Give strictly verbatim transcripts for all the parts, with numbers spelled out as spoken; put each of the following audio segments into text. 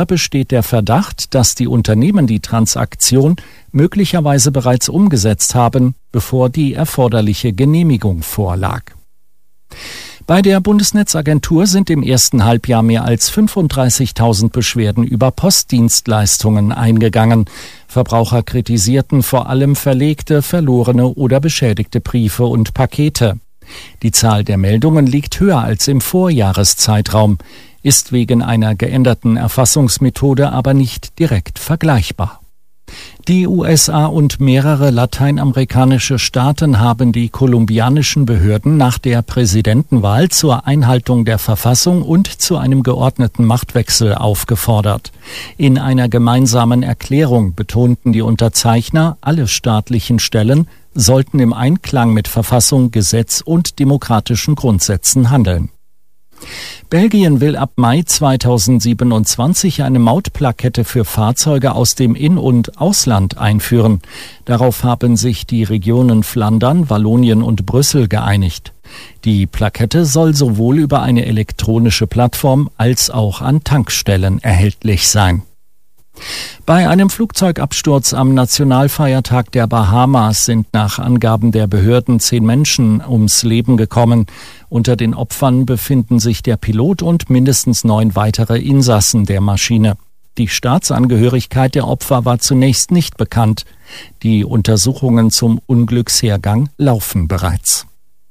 besteht der Verdacht, dass die Unternehmen die Transaktion möglicherweise bereits umgesetzt haben, bevor die erforderliche Genehmigung vorlag. Bei der Bundesnetzagentur sind im ersten Halbjahr mehr als fünfunddreißigtausend Beschwerden über Postdienstleistungen eingegangen. Verbraucher kritisierten vor allem verlegte, verlorene oder beschädigte Briefe und Pakete. Die Zahl der Meldungen liegt höher als im Vorjahreszeitraum, ist wegen einer geänderten Erfassungsmethode aber nicht direkt vergleichbar. Die U S A und mehrere lateinamerikanische Staaten haben die kolumbianischen Behörden nach der Präsidentenwahl zur Einhaltung der Verfassung und zu einem geordneten Machtwechsel aufgefordert. In einer gemeinsamen Erklärung betonten die Unterzeichner, alle staatlichen Stellen sollten im Einklang mit Verfassung, Gesetz und demokratischen Grundsätzen handeln. Belgien will ab Mai zweitausendsiebenundzwanzig eine Mautplakette für Fahrzeuge aus dem In- und Ausland einführen. Darauf haben sich die Regionen Flandern, Wallonien und Brüssel geeinigt. Die Plakette soll sowohl über eine elektronische Plattform als auch an Tankstellen erhältlich sein. Bei einem Flugzeugabsturz am Nationalfeiertag der Bahamas sind nach Angaben der Behörden zehn Menschen ums Leben gekommen. Unter den Opfern befinden sich der Pilot und mindestens neun weitere Insassen der Maschine. Die Staatsangehörigkeit der Opfer war zunächst nicht bekannt. Die Untersuchungen zum Unglückshergang laufen bereits.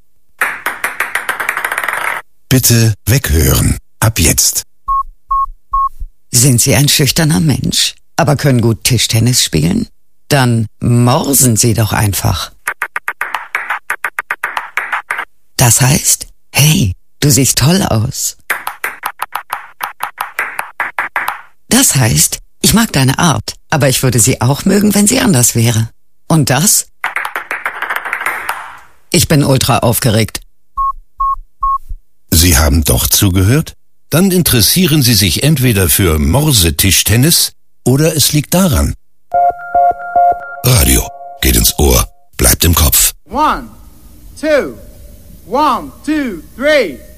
Bitte weghören. Ab jetzt. Sind Sie ein schüchterner Mensch, aber können gut Tischtennis spielen? Dann morsen Sie doch einfach. Das heißt, hey, du siehst toll aus. Das heißt, ich mag deine Art, aber ich würde sie auch mögen, wenn sie anders wäre. Und das? Ich bin ultra aufgeregt. Sie haben doch zugehört? Dann interessieren Sie sich entweder für Morsetischtennis oder es liegt daran. Radio geht ins Ohr, bleibt im Kopf. One, two, one, two, three.